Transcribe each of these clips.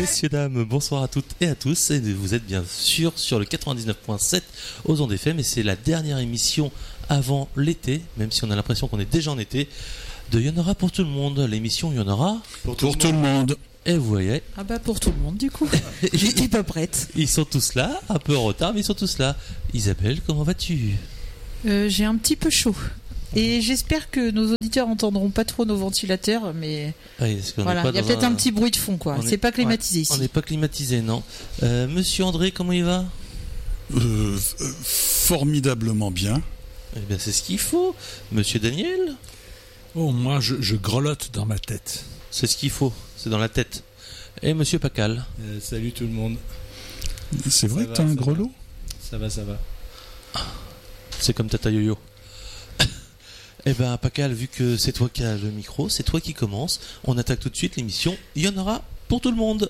Messieurs, dames, bonsoir à toutes et à tous. Et vous êtes bien sûr sur le 99.7 aux ondes FM. Et c'est la dernière émission avant l'été, même si on a l'impression qu'on est déjà en été, de Y en aura pour tout le monde. L'émission Y en aura pour tout le monde. Et vous voyez. Ah bah pour tout le monde du coup. J'étais pas prête. Ils sont tous là, un peu en retard, mais ils sont tous là. Isabelle, comment vas-tu ? J'ai un petit peu chaud. Et j'espère que nos auditeurs entendront pas trop nos ventilateurs, mais oui, voilà, il y a peut-être un petit bruit de fond, quoi. C'est pas climatisé ici. On n'est pas climatisé, non. Monsieur André, comment il va ? Formidablement bien. Eh bien, c'est ce qu'il faut. Monsieur Daniel ? Oh, moi, je grelotte dans ma tête. C'est ce qu'il faut, c'est dans la tête. Et Monsieur Pacal ? Salut tout le monde. C'est vrai que t'as un grelot ? Ça va. C'est comme Tata Yo-Yo. Eh ben, Pacal, vu que c'est toi qui as le micro, c'est toi qui commence. On attaque tout de suite l'émission. Il y en aura pour tout le monde.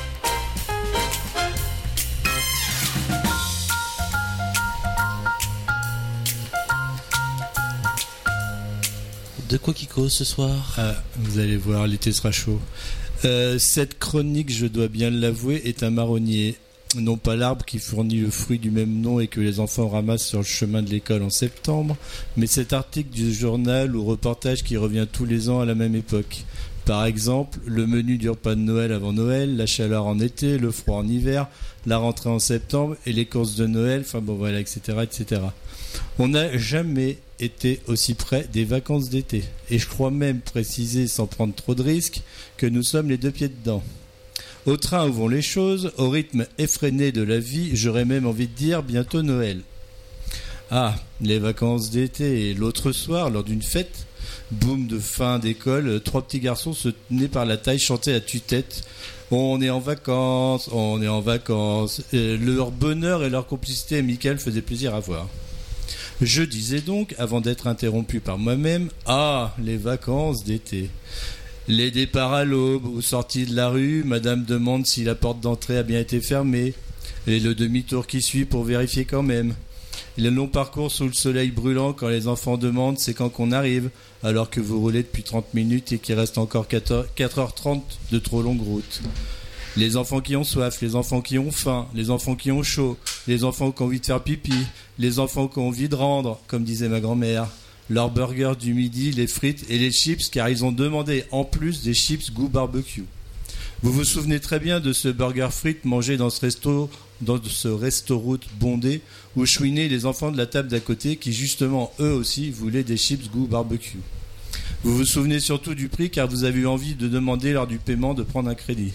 De quoi qui cause ce soir ? Vous allez voir, l'été sera chaud. Cette chronique, je dois bien l'avouer, est un marronnier. Non pas l'arbre qui fournit le fruit du même nom et que les enfants ramassent sur le chemin de l'école en septembre, mais cet article du journal ou reportage qui revient tous les ans à la même époque. Par exemple, le menu du repas de Noël avant Noël, la chaleur en été, le froid en hiver, la rentrée en septembre et les courses de Noël, enfin bon voilà, etc. etc. On n'a jamais été aussi près des vacances d'été. Et je crois même préciser, sans prendre trop de risques, que nous sommes les deux pieds dedans. Au train où vont les choses, au rythme effréné de la vie, j'aurais même envie de dire bientôt Noël. Ah, les vacances d'été et l'autre soir, lors d'une fête, boum de fin d'école, 3 petits garçons se tenaient par la taille, chantaient à tue-tête. On est en vacances, on est en vacances. Leur bonheur et leur complicité amicale faisaient plaisir à voir. Je disais donc, avant d'être interrompu par moi-même, ah, les vacances d'été. Les départs à l'aube ou sortis de la rue, madame demande si la porte d'entrée a bien été fermée. Et le demi-tour qui suit pour vérifier quand même. Et le long parcours sous le soleil brûlant quand les enfants demandent c'est quand qu'on arrive, alors que vous roulez depuis 30 minutes et qu'il reste encore 4h30 de trop longue route. Les enfants qui ont soif, les enfants qui ont faim, les enfants qui ont chaud, les enfants qui ont envie de faire pipi, les enfants qui ont envie de rendre, comme disait ma grand-mère. Leurs burgers du midi, les frites et les chips, car ils ont demandé en plus des chips goût barbecue. Vous vous souvenez très bien de ce burger frites mangé dans ce resto-route bondé, où chouinaient les enfants de la table d'à côté qui justement, eux aussi, voulaient des chips goût barbecue. Vous vous souvenez surtout du prix, car vous avez eu envie de demander lors du paiement de prendre un crédit.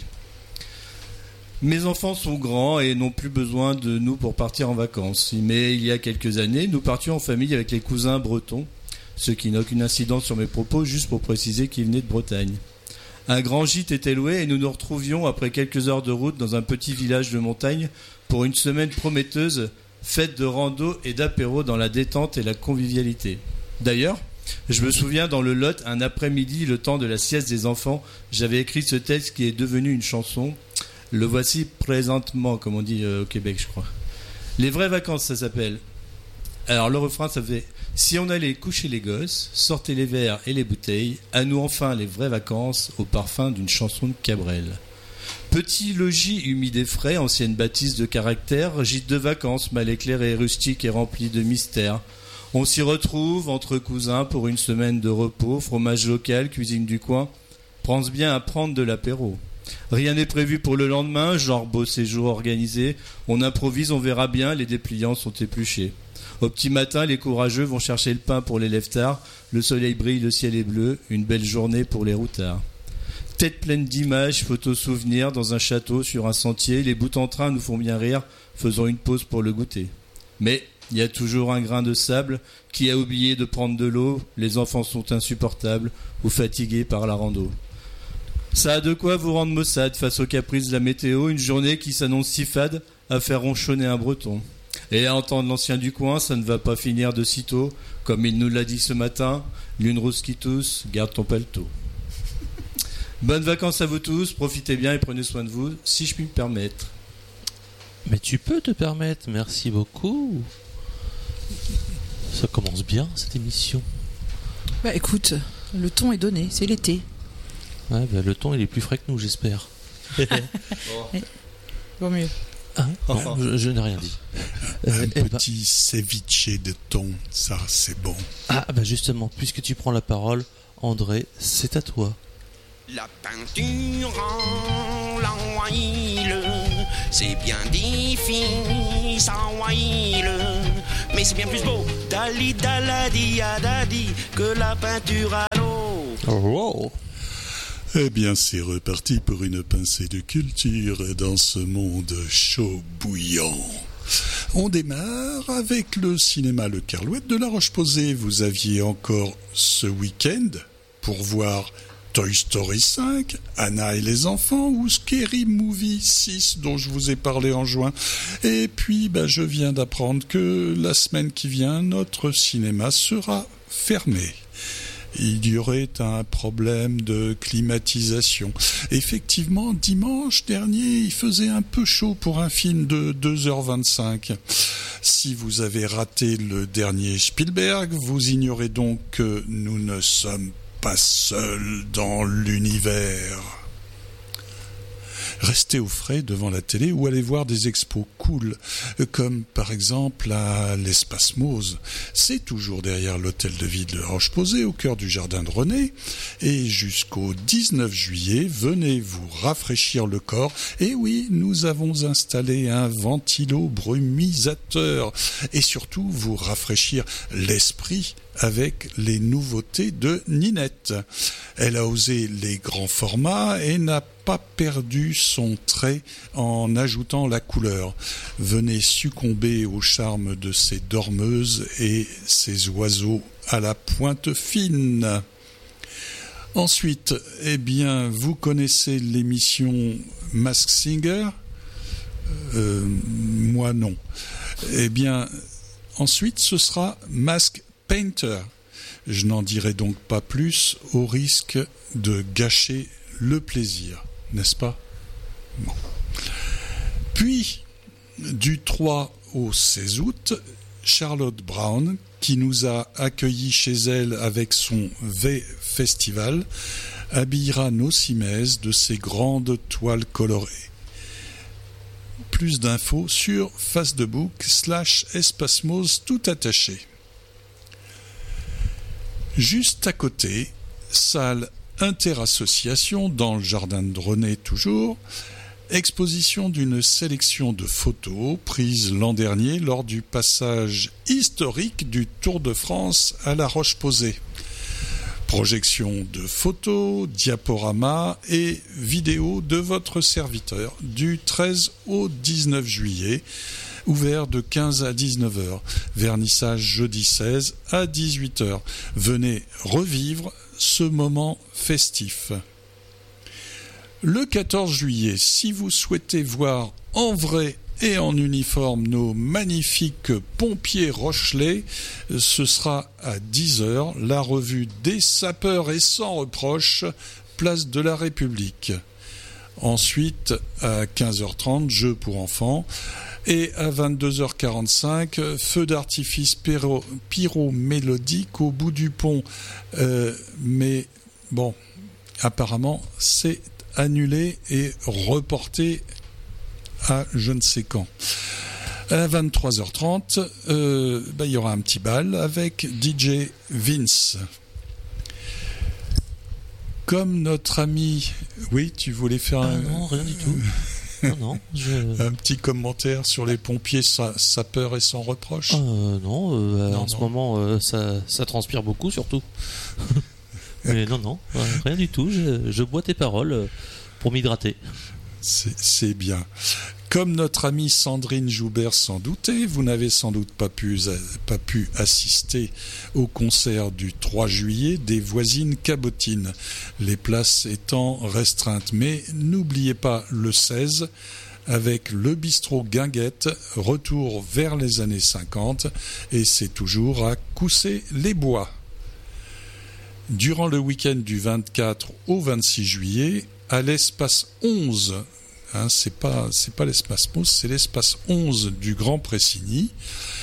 Mes enfants sont grands et n'ont plus besoin de nous pour partir en vacances. Mais il y a quelques années, nous partions en famille avec les cousins bretons, ce qui n'a aucune incidence sur mes propos, juste pour préciser qu'ils venaient de Bretagne. Un grand gîte était loué et nous nous retrouvions après quelques heures de route dans un petit village de montagne pour une semaine prometteuse, faite de rando et d'apéro dans la détente et la convivialité. D'ailleurs, je me souviens dans le Lot, un après-midi, le temps de la sieste des enfants, j'avais écrit ce texte qui est devenu une chanson. Le voici présentement, comme on dit au Québec, je crois. Les vraies vacances, ça s'appelle. Alors le refrain, ça fait « Si on allait coucher les gosses, sortez les verres et les bouteilles, à nous enfin les vraies vacances, au parfum d'une chanson de Cabrel. » Petit logis humide et frais, ancienne bâtisse de caractère, gîte de vacances, mal éclairé, rustique et rempli de mystères. On s'y retrouve entre cousins pour une semaine de repos, fromage local, cuisine du coin. Pense bien à prendre de l'apéro. Rien n'est prévu pour le lendemain, genre beau séjour organisé. On improvise, on verra bien, les dépliants sont épluchés. Au petit matin, les courageux vont chercher le pain pour les lève-tard. Le soleil brille, le ciel est bleu, une belle journée pour les routards. Tête pleine d'images, photos souvenirs, dans un château, sur un sentier. Les bouts en train nous font bien rire, faisons une pause pour le goûter. Mais il y a toujours un grain de sable qui a oublié de prendre de l'eau. Les enfants sont insupportables ou fatigués par la rando. Ça a de quoi vous rendre maussade face aux caprices de la météo, une journée qui s'annonce si fade à faire ronchonner un breton. Et à entendre l'ancien du coin, ça ne va pas finir de sitôt, comme il nous l'a dit ce matin, lune rousse qui tousse, garde ton paletot. Bonnes vacances à vous tous, profitez bien et prenez soin de vous, si je puis me permettre. Mais tu peux te permettre, merci beaucoup. Ça commence bien cette émission. Bah écoute, le ton est donné, c'est l'été. Ouais, bah, le ton il est plus frais que nous, j'espère. Vaut mieux. Ah, non, je n'ai rien dit. Un petit ceviche de thon, ça c'est bon. Ah, bah justement, puisque tu prends la parole, André, c'est à toi. La peinture en l'huile, c'est bien difficile sans huile, mais c'est bien plus beau, dali daladi adadi, que la peinture à l'eau. Oh. Eh bien, c'est reparti pour une pincée de culture dans ce monde chaud bouillant. On démarre avec le cinéma Le Carouette de La Roche-Posay. Vous aviez encore ce week-end pour voir Toy Story 5, Anna et les enfants ou Scary Movie 6 dont je vous ai parlé en juin. Et puis, je viens d'apprendre que la semaine qui vient, notre cinéma sera fermé. Il y aurait un problème de climatisation. Effectivement, dimanche dernier, il faisait un peu chaud pour un film de 2h25. Si vous avez raté le dernier Spielberg, vous ignorez donc que nous ne sommes pas seuls dans l'univers. Restez au frais devant la télé ou allez voir des expos cool, comme par exemple à l'Espace Mose. C'est toujours derrière l'hôtel de ville de Roche-Posay, au cœur du jardin de René. Et jusqu'au 19 juillet, venez vous rafraîchir le corps. Et oui, nous avons installé un ventilo brumisateur. Et surtout, vous rafraîchir l'esprit avec les nouveautés de Ninette. Elle a osé les grands formats et n'a pas perdu son trait en ajoutant la couleur. Venez succomber au charme de ces dormeuses et ces oiseaux à la pointe fine. Ensuite, vous connaissez l'émission Masked Singer ? Moi non. Ensuite, ce sera Masked Painter. Je n'en dirai donc pas plus au risque de gâcher le plaisir, n'est-ce pas ? Bon. Puis, du 3 au 16 août, Charlotte Brown, qui nous a accueillis chez elle avec son V-Festival, habillera nos cimaises de ses grandes toiles colorées. Plus d'infos sur Facebook/Espacemose tout attaché. Juste à côté, salle interassociation dans le jardin de René toujours, exposition d'une sélection de photos prises l'an dernier lors du passage historique du Tour de France à La Roche-Posay. Projection de photos, diaporamas et vidéos de votre serviteur du 13 au 19 juillet, ouvert de 15 à 19h, vernissage jeudi 16 à 18h. Venez revivre ce moment festif. Le 14 juillet, si vous souhaitez voir en vrai et en uniforme nos magnifiques pompiers Rochelais, ce sera à 10h, la revue des sapeurs et sans reproche, place de la République. Ensuite, à 15h30, jeux pour enfants. Et à 22h45, feu d'artifice pyro-mélodique au bout du pont. Mais bon, apparemment, c'est annulé et reporté à je ne sais quand. À 23h30, il y aura un petit bal avec DJ Vince. Comme notre ami... Oui, tu voulais faire Non, rien du tout. Non, un petit commentaire sur les pompiers sapeurs et sans reproche. En ce moment, ça transpire beaucoup, surtout. Mais non, rien du tout. Je bois tes paroles pour m'hydrater. C'est bien. Comme notre amie Sandrine Joubert s'en doutait, vous n'avez sans doute pas pu assister au concert du 3 juillet des Voisines Cabotines, les places étant restreintes. Mais n'oubliez pas le 16, avec le bistrot Guinguette, retour vers les années 50, et c'est toujours à Coussay-les-Bois. Durant le week-end du 24 au 26 juillet, à l'espace 11, c'est pas l'espace Mousse, c'est l'espace 11 du Grand Pressigny,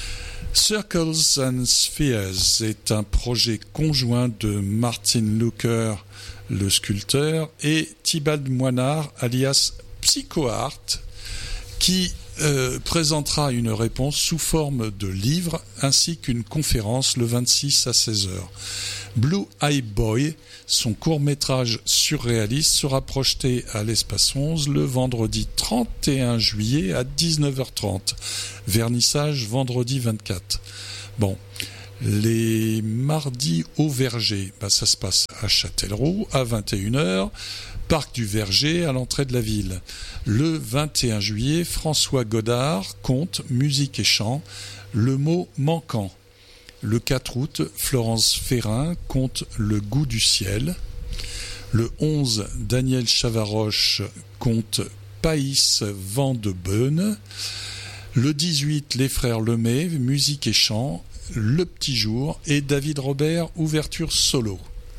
Circles and Spheres est un projet conjoint de Martin Looker, le sculpteur, et Thibault Moinard, alias PsychoArt, qui présentera une réponse sous forme de livre ainsi qu'une conférence le 26 à 16h. Blue Eye Boy, son court-métrage surréaliste, sera projeté à l'Espace 11 le vendredi 31 juillet à 19h30. Vernissage vendredi 24. Bon, les mardis au Verger, ça se passe à Châtellerault à 21h. Parc du Verger à l'entrée de la ville. Le 21 juillet, François Godard, conte, musique et chant, Le mot manquant. Le 4 août, Florence Ferrin, conte Le goût du ciel. Le 11, Daniel Chavaroche, conte Païs vent de Beune. Le 18, les frères Lemay, musique et chant, Le petit jour. Et David Robert, ouverture solo.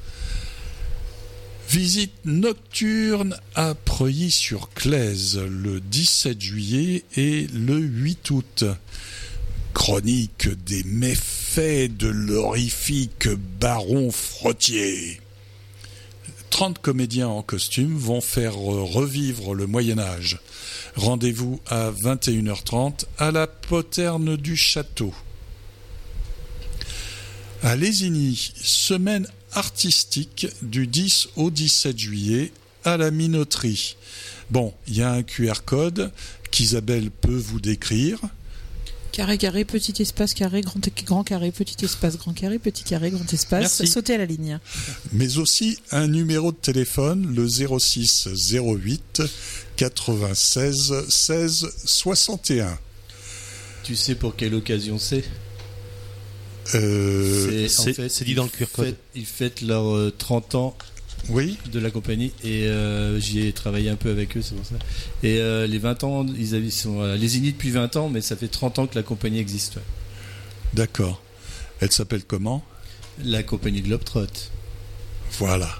Visite nocturne à Preuilly-sur-Claise le 17 juillet et le 8 août. Chronique des méfaits de l'horrifique baron Frottier. 30 comédiens en costume vont faire revivre le Moyen-Âge. Rendez-vous à 21h30 à la Poterne du Château. À Lésigny, semaine artistique du 10 au 17 juillet à la Minoterie. Bon, il y a un QR code qu'Isabelle peut vous décrire. Carré, carré, petit espace, carré, grand carré, petit espace, grand carré, petit carré, grand espace. Merci. Sautez à la ligne. Mais aussi un numéro de téléphone, le 06 08 96 16 61. Tu sais pour quelle occasion c'est? C'est dit dans le QR code. Ils fêtent leurs 30 ans Oui, de la compagnie et j'y ai travaillé un peu avec eux, c'est pour ça. Et les 20 ans, ils sont à Lésigny depuis 20 ans, mais ça fait 30 ans que la compagnie existe. Ouais. d'accord. Elle s'appelle comment? La compagnie Globetrot. Voilà.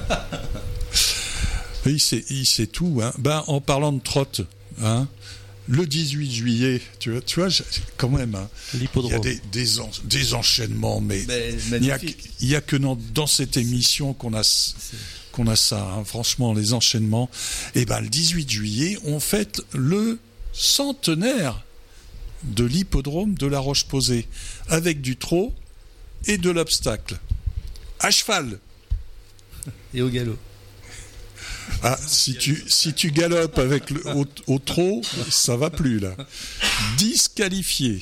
Il sait tout. Hein. En parlant de trotte, hein, le 18 juillet, tu vois quand même, hein, il y a L'hippodrome. des enchaînements, mais Magnifique. il y a que dans cette émission qu'on a ça, hein, franchement, les enchaînements. Et le 18 juillet, on fête le centenaire de l'hippodrome de La Roche-Posay, avec du trot et de l'obstacle. À cheval. Et au galop. Ah, si tu galopes avec au trot, ça va plus là. Disqualifié.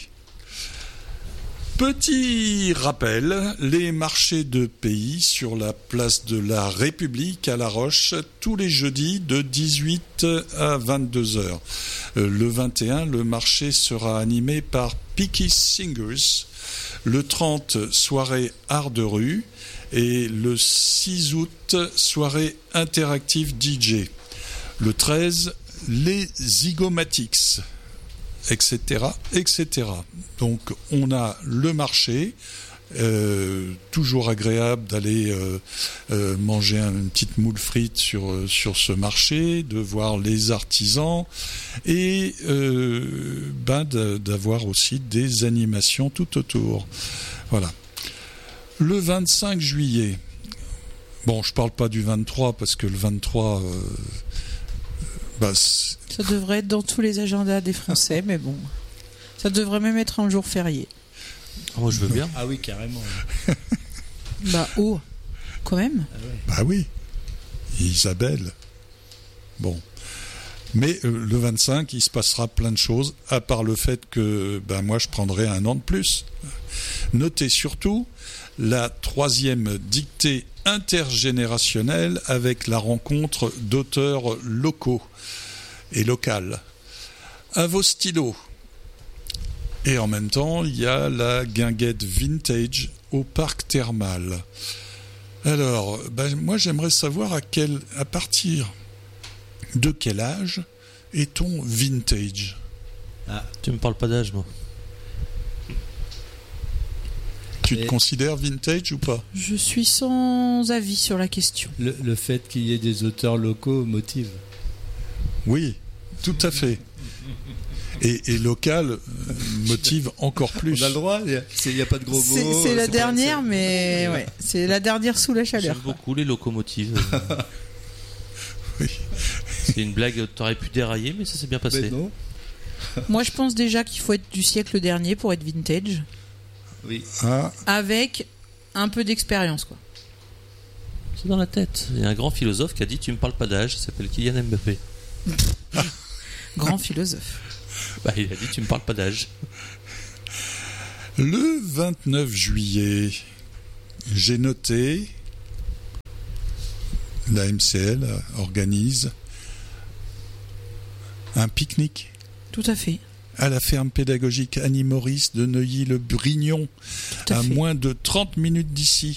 Petit rappel, les marchés de pays sur la place de la République à La Roche, tous les jeudis de 18 à 22h. Le 21, le marché sera animé par Picky Singers. Le 30, soirée art de rue. Et le 6 août, soirée interactive DJ. Le 13, les Zygomatics, etc., etc. Donc, on a le marché, toujours agréable d'aller manger une petite moule frite sur ce marché, de voir les artisans et d'avoir aussi des animations tout autour. Voilà. Le 25 juillet, bon, je parle pas du 23 parce que le 23, Ça devrait être dans tous les agendas des Français, mais bon. Ça devrait même être un jour férié. Moi, je veux bien. Ah oui, carrément. Quand même. bah oui, Isabelle. Bon. Mais le 25, il se passera plein de choses, à part le fait que moi, je prendrai un an de plus. Notez surtout la 3e dictée intergénérationnelle avec la rencontre d'auteurs locaux et locales. À vos stylos. Et en même temps, il y a la guinguette vintage au parc thermal. Alors, moi, j'aimerais savoir à partir de quel âge est-on vintage? Tu me parles pas d'âge, moi. Tu te considères vintage ou pas? Je suis sans avis sur la question. Le fait qu'il y ait des auteurs locaux motive. Oui, Tout à fait. Et local motive encore plus. On a le droit, il n'y a pas de gros mots. C'est la dernière, mais ouais, c'est la dernière sous la chaleur. J'aime beaucoup les locomotives. Oui. C'est une blague, t'aurais pu dérailler, mais ça s'est bien passé. Mais non. Moi, je pense déjà qu'il faut être du siècle dernier pour être vintage, Oui. Ah, avec un peu d'expérience, quoi. C'est dans la tête. Il y a un grand philosophe qui a dit tu me parles pas d'âge, il s'appelle Kylian Mbappé. Grand philosophe. Bah, il a dit tu me parles pas d'âge. le 29 juillet, j'ai noté, la MCL organise un pique-nique Tout à fait. à la ferme pédagogique Annie Maurice de Neuilly-le-Brignon, Tout à à fait. moins de 30 minutes d'ici.